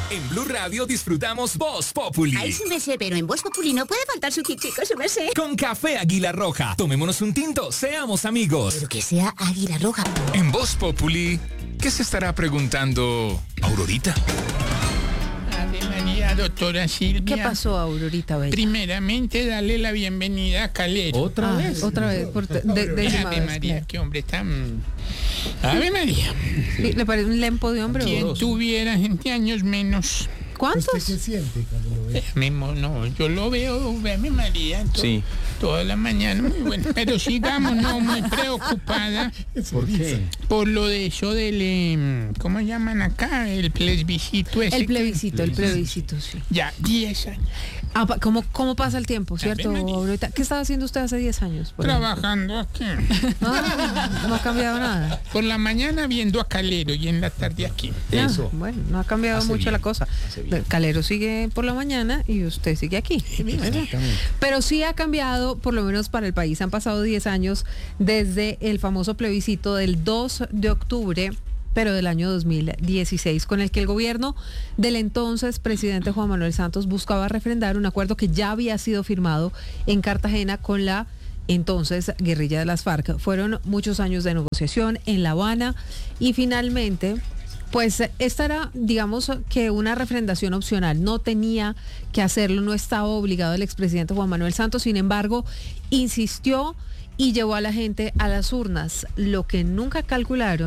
En Blue Radio disfrutamos Voz Populi. Ay, su merced, pero en Voz Populi no puede faltar su tintico, su merced. Con café Águila Roja. Tomémonos un tinto, seamos amigos. Pero que sea Águila Roja. En Voz Populi, ¿qué se estará preguntando Aurorita? Ave María, doctora Silvia. ¿Qué pasó, Aurorita Bella? Primeramente, darle la bienvenida a Calero. ¿Otra vez? Otra vez. Ave María, qué hombre tan... Ave María. ¿Le parece un lempo de hombre? Quien tuviera 20 años menos. ¿Cuántos? ¿Usted qué siente cuando lo ve? No, yo lo veo, Ave María, Sí. toda la mañana, muy bueno. Pero sigamos, no, muy preocupada ¿Por qué? por lo de eso del, ¿cómo llaman acá? El plebiscito ese. El plebiscito, sí. Ya, 10 años. ¿Cómo pasa el tiempo, cierto, María. Aurorita? ¿Qué estaba haciendo usted hace 10 años? por ejemplo? Trabajando aquí. No ha cambiado nada. Por la mañana viendo a Calero y en la tarde aquí. Eso. Bueno, no ha cambiado Hace mucho bien, la cosa. hace bien. Calero sigue por la mañana y usted sigue aquí. Pero sí ha cambiado, por lo menos para el país. Han pasado 10 años desde el famoso plebiscito del 2 de octubre, pero del año 2016, con el que el gobierno del entonces presidente Juan Manuel Santos buscaba refrendar un acuerdo que ya había sido firmado en Cartagena con la entonces guerrilla de las FARC. Fueron muchos años de negociación en La Habana y finalmente, pues esta era, digamos, que una refrendación opcional. No tenía que hacerlo, no estaba obligado el expresidente Juan Manuel Santos. Sin embargo, insistió y llevó a la gente a las urnas. Lo que nunca calcularon